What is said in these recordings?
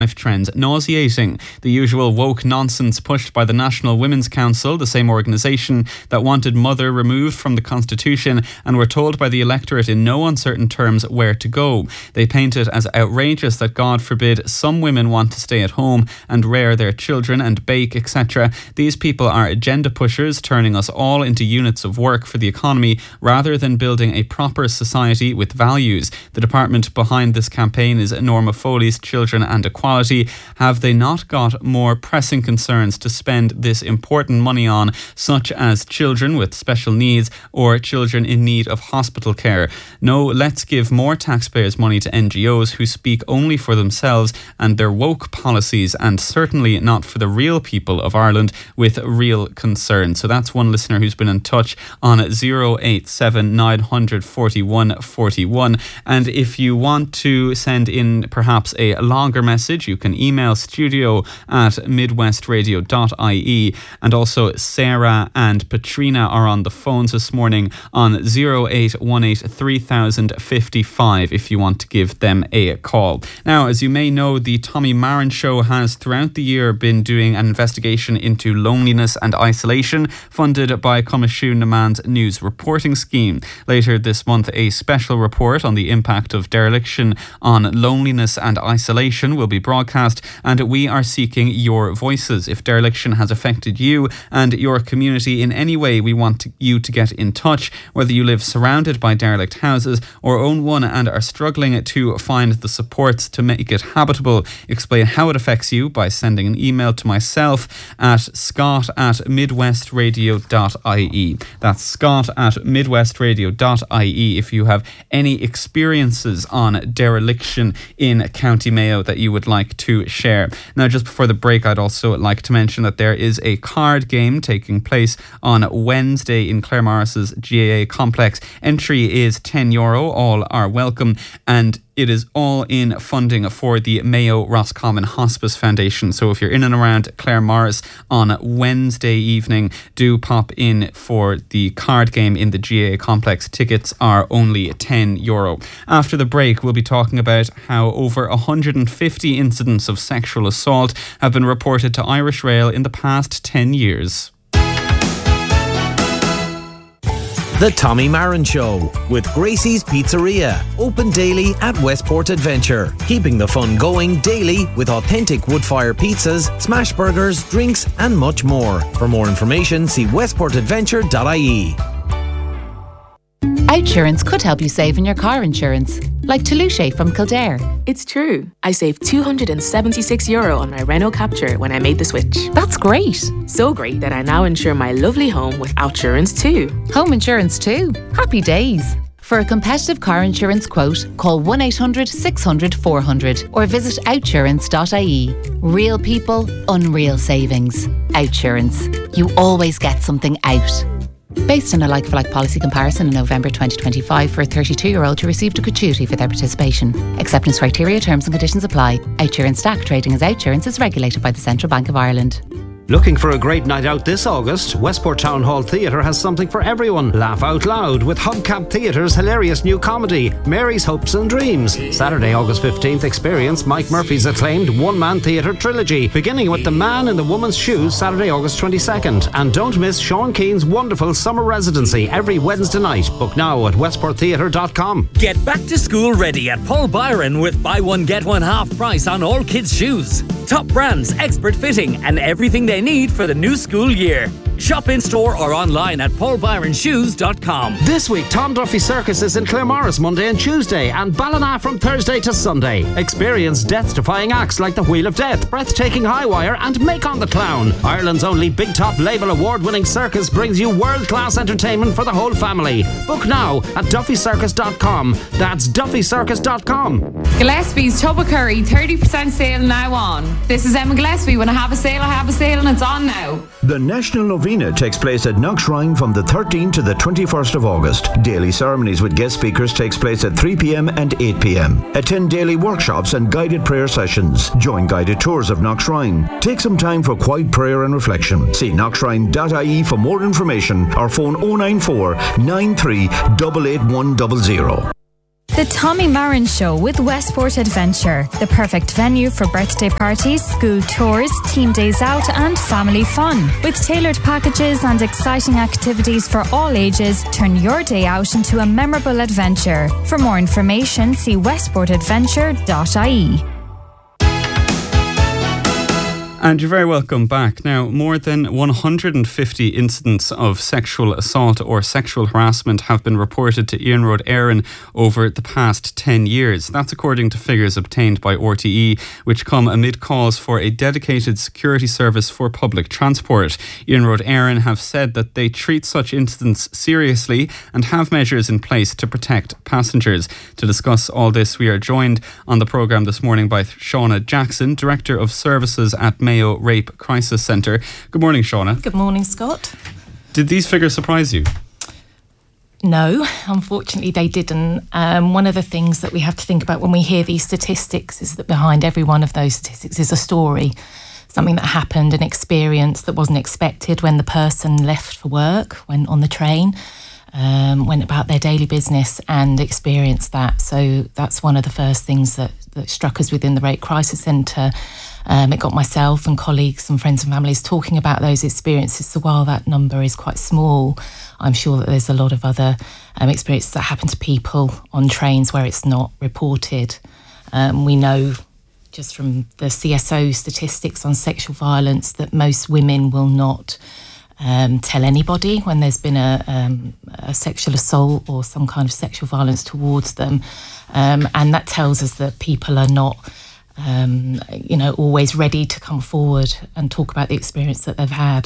trends nauseating. The usual woke nonsense pushed by the National Women's Council, the same organisation that wanted mother removed from the Constitution and were told by the electorate in no uncertain terms where to go. They paint it as outrageous that, God forbid, some women want to stay at home and rear their children and bake, etc. These people are agenda pushers, turning us all into units of work for the economy rather than building a proper society with values. The department behind this campaign is Norma Foley's Children and Equality. Have they not got more pressing concerns to spend this important money on, such as children with special needs or children in need of hospital care? No, let's give more taxpayers' money to NGOs who speak only for themselves and their woke policies, and certainly not for the real people of Ireland with real concern. So that's one listener who's been in touch on 087 941 41. And if you want to send in perhaps a longer message, you can email studio@midwestradio.ie. And also Sarah and Patrina are on the phones this morning on 0818 3055 if you want to give them a call. Now, as you may know, the Tommy Marin Show has throughout the year been doing an investigation into loneliness and isolation, funded by Cumashuan na Man's news reporting scheme. Later this month, a special report on the impact of dereliction on loneliness and isolation will be broadcast, and we are seeking your voices. If dereliction has affected you and your community in any way, we want you to get in touch, whether you live surrounded by derelict houses or own one and are struggling to find the supports to make it habitable. Explain how it affects you by sending an email to myself at scott@midwestradio.ie. That's scott@midwestradio.ie if you have any experiences on dereliction in County Mayo that you would like to share. Now, just before the break, I'd also like to mention that there is a card game taking place on Wednesday in Claremorris's GAA complex. Entry is €10. All are welcome, and it is all in funding for the Mayo Roscommon Hospice Foundation. So if you're in and around Claremorris on Wednesday evening, do pop in for the card game in the GAA complex. Tickets are only €10. After the break, we'll be talking about how over 150 incidents of sexual assault have been reported to Irish Rail in the past 10 years. The Tommy Marin Show with Gracie's Pizzeria. Open daily at Westport Adventure. Keeping the fun going daily with authentic wood-fire pizzas, smash burgers, drinks and much more. For more information, see westportadventure.ie. Outsurance could help you save in your car insurance, like Toulouse from Kildare. It's true. I saved €276 on my Renault Captur when I made the switch. That's great. So great that I now insure my lovely home with Outsurance too. Home insurance too. Happy days. For a competitive car insurance quote, call 1800 600 400 or visit outsurance.ie. Real people, unreal savings. Outsurance. You always get something out. Based on a like-for-like policy comparison in November 2025 for a 32-year-old who received a gratuity for their participation. Acceptance criteria, terms and conditions apply. Outsurance DAC trading as Outsurance is regulated by the Central Bank of Ireland. Looking for a great night out this August? Westport Town Hall Theatre has something for everyone. Laugh out loud with Hubcap Theatre's hilarious new comedy, Mary's Hopes and Dreams. Saturday, August 15th, experience Mike Murphy's acclaimed one-man theatre trilogy, beginning with The Man in the Woman's Shoes, Saturday, August 22nd. And don't miss Sean Keane's wonderful summer residency every Wednesday night. Book now at westporttheatre.com. Get back to school ready at Paul Byron with buy one get one half price on all kids' shoes. Top brands, expert fitting and everything they need for the new school year. Shop in store or online at paulbyronshoes.com. This week, Tom Duffy Circus is in Claremorris Monday and Tuesday, and Ballina from Thursday to Sunday. Experience death-defying acts like The Wheel of Death, Breathtaking High Wire and Make on the Clown. Ireland's only Big Top Label award-winning circus brings you world-class entertainment for the whole family. Book now at duffycircus.com. That's duffycircus.com. Gillespie's Tubba Curry 30% sale now on. This is Emma Gillespie. When I have a sale, and it's on now. The National Novena takes place at Knockshrine from the 13th to the 21st of August. Daily ceremonies with guest speakers takes place at 3 p.m. and 8 p.m. Attend daily workshops and guided prayer sessions. Join guided tours of Knockshrine. Take some time for quiet prayer and reflection. See knockshrine.ie for more information or phone 094 93 88100. The Tommy Marin Show with Westport Adventure, the perfect venue for birthday parties, school tours, team days out and family fun. With tailored packages and exciting activities for all ages, turn your day out into a memorable adventure. For more information, see westportadventure.ie. And you're very welcome back. Now, more than 150 incidents of sexual assault or sexual harassment have been reported to Ian Road Éireann over the past 10 years. That's according to figures obtained by RTE, which come amid calls for a dedicated security service for public transport. Ian Road Éireann have said that they treat such incidents seriously and have measures in place to protect passengers. To discuss all this, we are joined on the programme this morning by Shauna Jackson, Director of Services at Mayo Rape Crisis Centre. Good morning, Shauna. Good morning, Scott. Did these figures surprise you? No, unfortunately they didn't. One of the things that we have to think about when we hear these statistics is that behind every one of those statistics is a story, something that happened, an experience that wasn't expected when the person left for work, went on the train, went about their daily business and experienced that. So that's one of the first things that struck us within the Rape Crisis Centre. It got myself and colleagues and friends and families talking about those experiences. So while that number is quite small, I'm sure that there's a lot of other experiences that happen to people on trains where it's not reported. We know just from the CSO statistics on sexual violence that most women will not tell anybody when there's been a sexual assault or some kind of sexual violence towards them. And that tells us that people are not always ready to come forward and talk about the experience that they've had.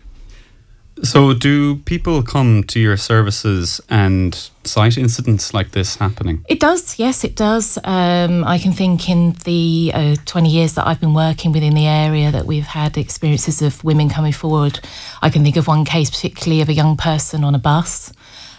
So do people come to your services and cite incidents like this happening? It does, yes, it does. I can think in the 20 years that I've been working within the area that we've had experiences of women coming forward. I can think of one case particularly of a young person on a bus.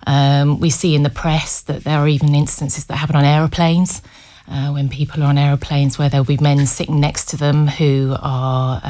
We see in the press that there are even instances that happen on aeroplanes. When people are on aeroplanes where there'll be men sitting next to them who are,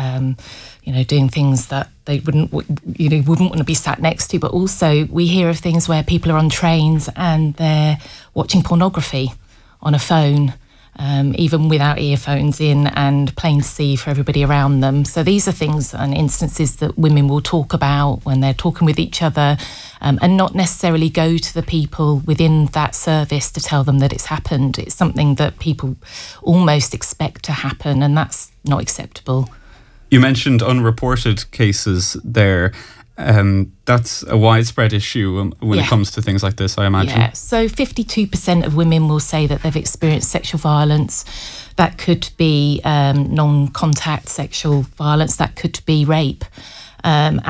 doing things that they wouldn't want to be sat next to. But also we hear of things where people are on trains and they're watching pornography on a phone, even without earphones in, and plain to see for everybody around them. So these are things and instances that women will talk about when they're talking with each other, and not necessarily go to the people within that service to tell them that it's happened. It's something that people almost expect to happen, and that's not acceptable. You mentioned unreported cases there. That's a widespread issue when it comes to things like this, I imagine. Yeah, so 52% of women will say that they've experienced sexual violence. That could be non-contact sexual violence, that could be rape. And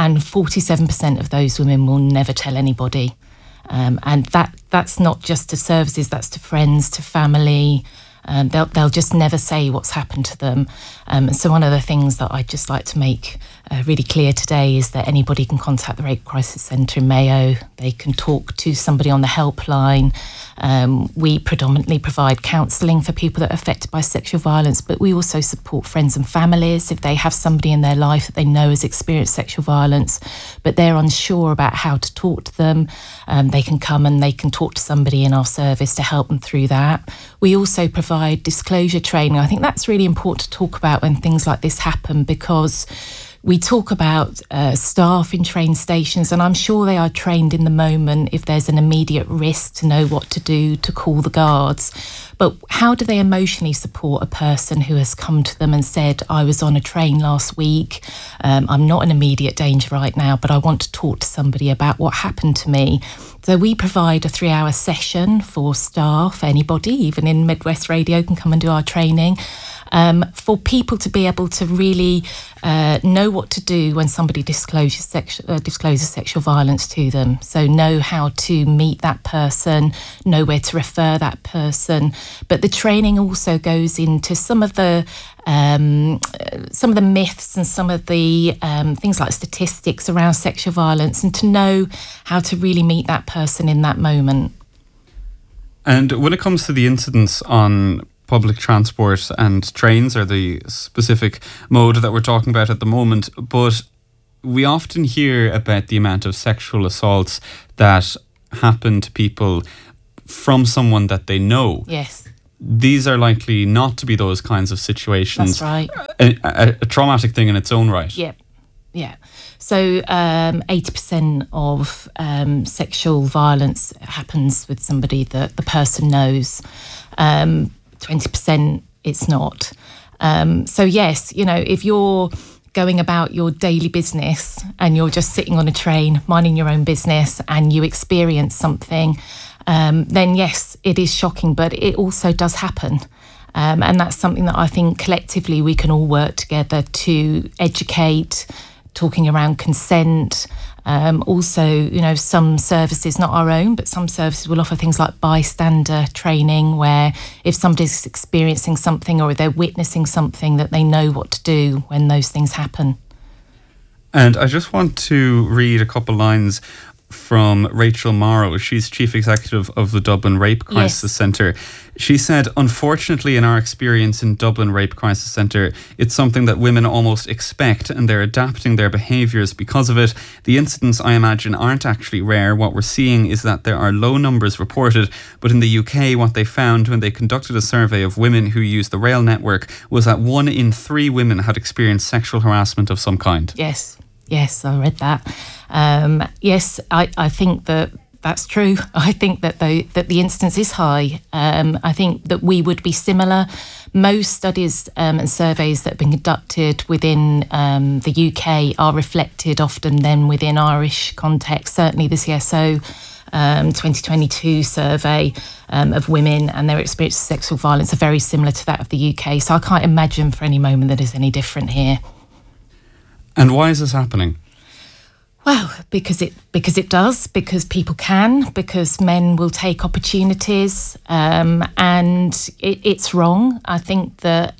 47% of those women will never tell anybody. And that's not just to services, that's to friends, to family. They'll just never say what's happened to them. So one of the things that I'd just like to make really clear today is that anybody can contact the Rape Crisis Centre in Mayo. They can talk to somebody on the helpline. We predominantly provide counselling for people that are affected by sexual violence, but we also support friends and families if they have somebody in their life that they know has experienced sexual violence, but they're unsure about how to talk to them. They can come and they can talk to somebody in our service to help them through that. We also provide disclosure training. I think that's really important to talk about when things like this happen, because we talk about staff in train stations, and I'm sure they are trained in the moment if there's an immediate risk to know what to do, to call the guards. But how do they emotionally support a person who has come to them and said, I was on a train last week, I'm not in immediate danger right now, but I want to talk to somebody about what happened to me. So we provide a 3-hour session for staff, anybody, even in Midwest Radio can come and do our training, for people to be able to really know what to do when somebody discloses sexual violence to them. So know how to meet that person, know where to refer that person. But the training also goes into some of the myths and some of the things like statistics around sexual violence, and to know how to really meet that person in that moment. And when it comes to the incidents on public transport and trains, are the specific mode that we're talking about at the moment, but we often hear about the amount of sexual assaults that happen to people from someone that they know. Yes. These are likely not to be those kinds of situations. That's right. A traumatic thing in its own right. Yeah. Yeah. So 80% of sexual violence happens with somebody that the person knows. 20% it's not. So yes, if you're going about your daily business and you're just sitting on a train, minding your own business, and you experience something, then yes, it is shocking, but it also does happen. And that's something that I think collectively we can all work together to educate, talking around consent. Also, some services, not our own, but some services will offer things like bystander training, where if somebody's experiencing something or they're witnessing something, that they know what to do when those things happen. And I just want to read a couple lines from Rachel Morrow. She's Chief Executive of the Dublin Rape Crisis Centre. She said, unfortunately, in our experience in Dublin Rape Crisis Centre, it's something that women almost expect, and they're adapting their behaviours because of it. The incidents, I imagine, aren't actually rare. What we're seeing is that there are low numbers reported, but in the UK, what they found when they conducted a survey of women who used the rail network was that 1 in 3 women had experienced sexual harassment of some kind. Yes, I read that. Yes, I think that's true. I think that the incidence is high. I think that we would be similar. Most studies and surveys that have been conducted within the UK are reflected often then within Irish context. Certainly the CSO 2022 survey of women and their experience of sexual violence are very similar to that of the UK. So I can't imagine for any moment that it's any different here. And why is this happening? Well, because it does, because people can, because men will take opportunities, and it's wrong. I think that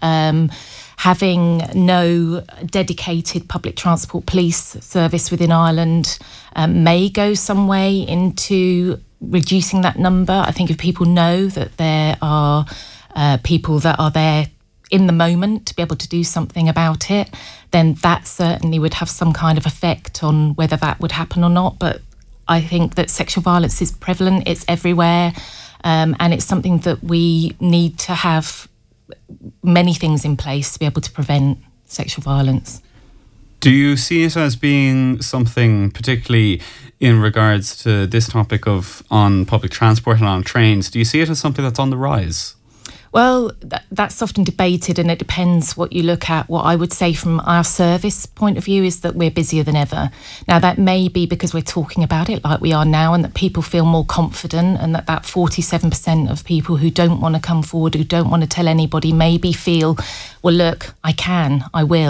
having no dedicated public transport police service within Ireland may go some way into reducing that number. I think if people know that there are people that are there in the moment to be able to do something about it, then that certainly would have some kind of effect on whether that would happen or not. But I think that sexual violence is prevalent, it's everywhere, and it's something that we need to have many things in place to be able to prevent sexual violence. Do you see it as being something, particularly in regards to this topic of on public transport and on trains, do you see it as something that's on the rise? Well, that's often debated, and it depends what you look at. What I would say from our service point of view is that we're busier than ever. Now, that may be because we're talking about it like we are now, and that people feel more confident, and that 47% of people who don't want to come forward, who don't want to tell anybody, maybe feel, well, look, I can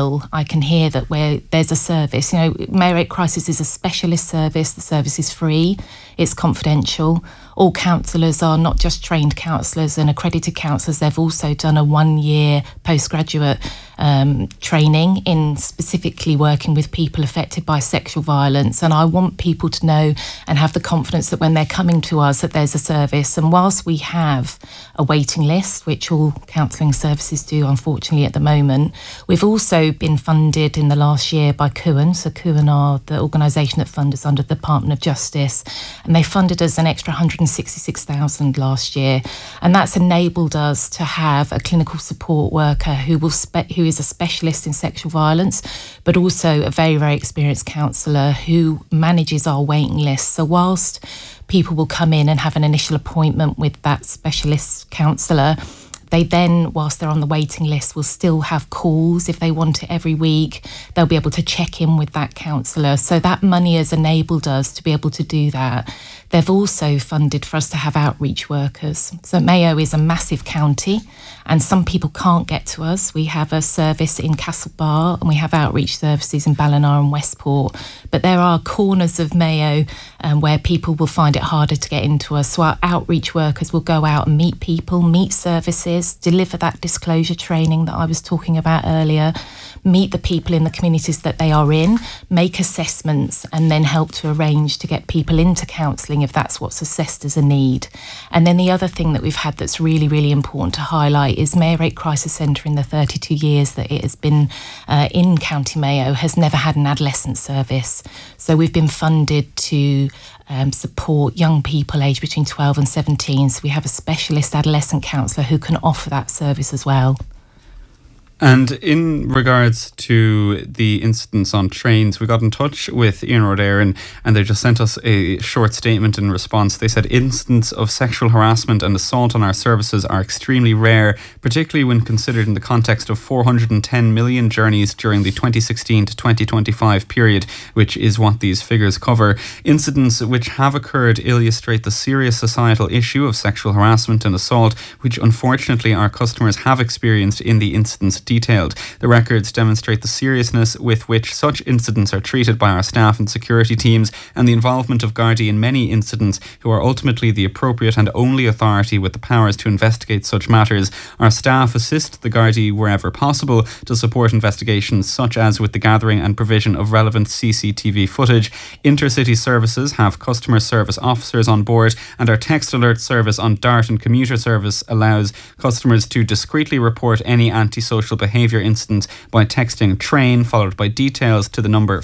hear that where there's a service. Mayo Rape Crisis is a specialist service. The service is free. It's confidential. All counsellors are not just trained counsellors and accredited counsellors. They've also done a 1-year postgraduate training in specifically working with people affected by sexual violence. And I want people to know and have the confidence that when they're coming to us that there's a service. And whilst we have a waiting list, which all counselling services do, unfortunately, at the moment, we've also been funded in the last year by CUAN. So CUAN are the organisation that funds us under the Department of Justice. And they funded us an extra $166,000 last year. And that's enabled us to have a clinical support worker who is a specialist in sexual violence, but also a very, very experienced counsellor who manages our waiting list. So whilst people will come in and have an initial appointment with that specialist counsellor, they then, whilst they're on the waiting list, will still have calls if they want it every week. They'll be able to check in with that counsellor. So that money has enabled us to be able to do that. They've also funded for us to have outreach workers. So Mayo is a massive county and some people can't get to us. We have a service in Castlebar and we have outreach services in Ballina and Westport. But there are corners of Mayo where people will find it harder to get into us. So our outreach workers will go out and meet people, meet services, deliver that disclosure training that I was talking about earlier, meet the people in the communities that they are in, make assessments, and then help to arrange to get people into counselling if that's what's assessed as a need. And then the other thing that we've had that's really, really important to highlight is Mayo Rape Crisis Centre, in the 32 years that it has been in County Mayo, has never had an adolescent service. So we've been funded to support young people aged between 12 and 17. So we have a specialist adolescent counsellor who can offer that service as well. And in regards to the incidents on trains, we got in touch with Ian Rodarin and they just sent us a short statement in response. They said incidents of sexual harassment and assault on our services are extremely rare, particularly when considered in the context of 410 million journeys during the 2016 to 2025 period, which is what these figures cover. Incidents which have occurred illustrate the serious societal issue of sexual harassment and assault, which unfortunately our customers have experienced in the incidents detailed. The records demonstrate the seriousness with which such incidents are treated by our staff and security teams, and the involvement of Gardaí in many incidents, who are ultimately the appropriate and only authority with the powers to investigate such matters. Our staff assist the Gardaí wherever possible to support investigations, such as with the gathering and provision of relevant CCTV footage. Intercity services have customer service officers on board, and our text alert service on DART and commuter service allows customers to discreetly report any antisocial behaviour incident by texting train followed by details to the number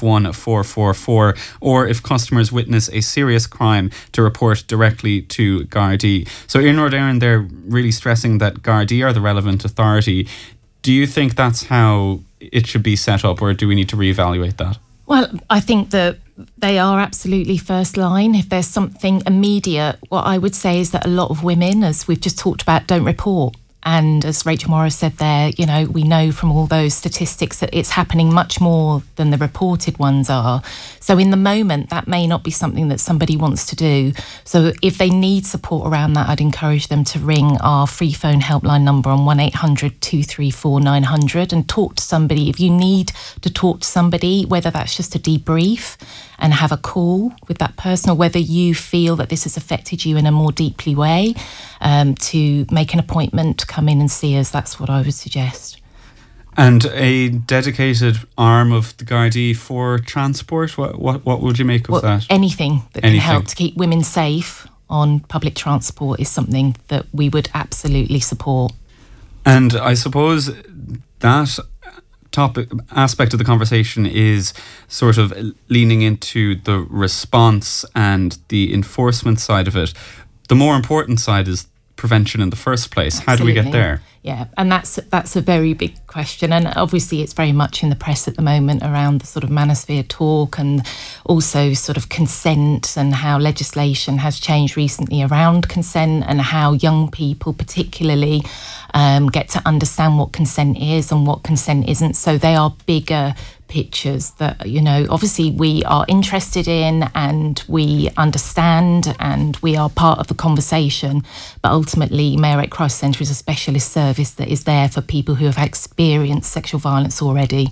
51444, or if customers witness a serious crime, to report directly to Gardaí. So Ian Rodarin, they're really stressing that Gardaí are the relevant authority. Do you think that's how it should be set up, or do we need to reevaluate that? Well, I think that they are absolutely first line. If there's something immediate, what I would say is that a lot of women, as we've just talked about, don't report. And as Rachel Morris said there, you know, we know from all those statistics that it's happening much more than the reported ones are. So in the moment, that may not be something that somebody wants to do. So if they need support around that, I'd encourage them to ring our free phone helpline number on 1800 234 900 and talk to somebody. If you need to talk to somebody, whether that's just a debrief and have a call with that person, or whether you feel that this has affected you in a more deeply way, to make an appointment to come in and see us, that's what I would suggest. And a dedicated arm of the Gardaí for transport, what would you make of that? Anything that can help to keep women safe on public transport is something that we would absolutely support. And I suppose that topic aspect of the conversation is sort of leaning into the response and the enforcement side of it. The more important side is prevention in the first place. Absolutely. How do we get there? Yeah, and that's a very big question, and obviously it's very much in the press at the moment around the sort of manosphere talk, and also sort of consent, and how legislation has changed recently around consent, and how young people particularly get to understand what consent is and what consent isn't. So they are bigger pictures that, you know, obviously we are interested in and we understand and we are part of the conversation, but ultimately Mayo Rape Crisis Centre is a specialist service that is there for people who have experienced sexual violence already.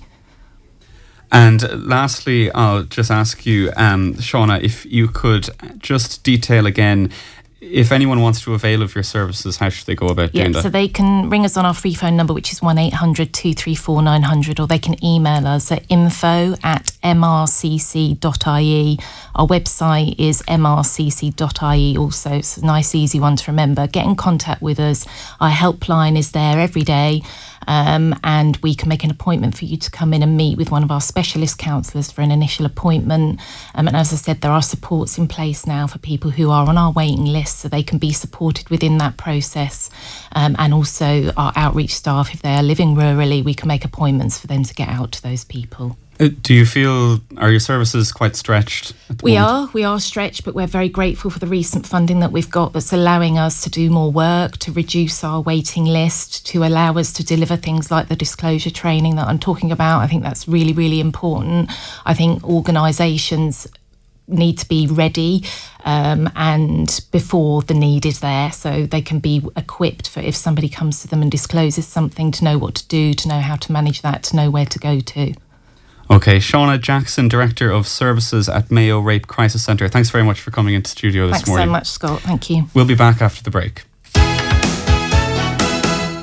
And lastly, I'll just ask you, Shauna, if you could just detail again, if anyone wants to avail of your services, how should they go about doing that? So they can ring us on our free phone number, which is 1800 234 900, or they can email us at info@mrcc.ie. Our website is mrcc.ie also. It's a nice, easy one to remember. Get in contact with us. Our helpline is there every day. And we can make an appointment for you to come in and meet with one of our specialist counsellors for an initial appointment. And as I said, there are supports in place now for people who are on our waiting list, so they can be supported within that process. And also our outreach staff, if they are living rurally, we can make appointments for them to get out to those people. Do you feel, are your services quite stretched at the moment? We are stretched, but we're very grateful for the recent funding that we've got that's allowing us to do more work, to reduce our waiting list, to allow us to deliver things like the disclosure training that I'm talking about. I think that's really, really important. I think organisations need to be ready and before the need is there, so they can be equipped for if somebody comes to them and discloses something, to know what to do, to know how to manage that, to know where to go to. Okay, Shauna Jackson, Director of Services at Mayo Rape Crisis Centre. Thanks very much for coming into studio this morning. Thanks so much, Scott. Thank you. We'll be back after the break.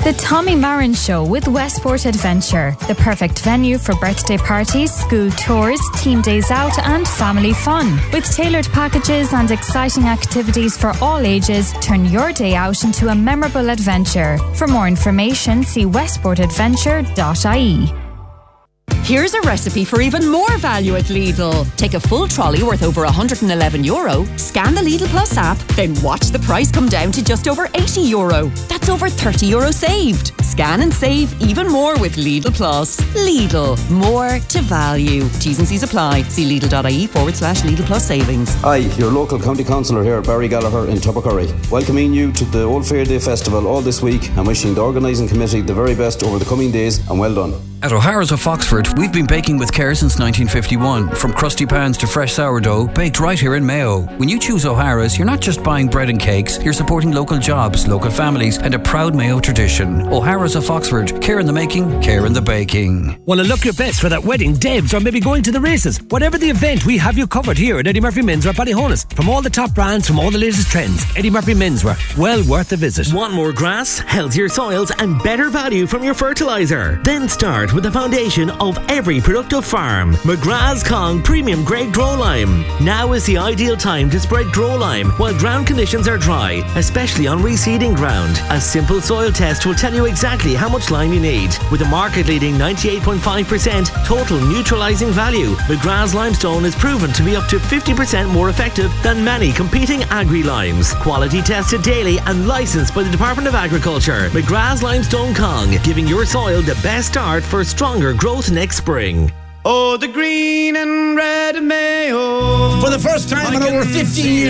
The Tommy Marin Show with Westport Adventure, the perfect venue for birthday parties, school tours, team days out and family fun. With tailored packages and exciting activities for all ages, turn your day out into a memorable adventure. For more information, see westportadventure.ie. Here's a recipe for even more value at Lidl. Take a full trolley worth over €111, scan the Lidl Plus app, then watch the price come down to just over €80. That's over €30 saved. Scan and save even more with Lidl Plus. Lidl, more to value. T's and C's apply. See lidl.ie/Lidl Plus savings. Hi, your local county councillor here, Barry Gallagher in Tubbercurry. Welcoming you to the Old Fair Day Festival all this week and wishing the organising committee the very best over the coming days, and well done. At O'Hara's of Foxford, we've been baking with care since 1951. From crusty pans to fresh sourdough, baked right here in Mayo. When you choose O'Hara's, you're not just buying bread and cakes, you're supporting local jobs, local families, and a proud Mayo tradition. O'Hara's of Foxford, care in the making, care in the baking. Want to look your best for that wedding, Debs, or maybe going to the races? Whatever the event, we have you covered here at Eddie Murphy Menswear Ballyhonus. From all the top brands, from all the latest trends, Eddie Murphy Menswear, well worth a visit. Want more grass, healthier soils and better value from your fertiliser? Then start with the foundation of every productive farm, McGrath's Kong Premium Grade Grow Lime. Now is the ideal time to spread Grow Lime while ground conditions are dry, especially on reseeding ground. A simple soil test will tell you exactly how much lime you need. With a market-leading 98.5% total neutralising value, McGrath's Limestone is proven to be up to 50% more effective than many competing agri-limes. Quality tested daily and licensed by the Department of Agriculture. McGrath's Limestone Kong, giving your soil the best start for stronger growth next spring. Oh, the green and red Mayo. For the first time in over 15 years.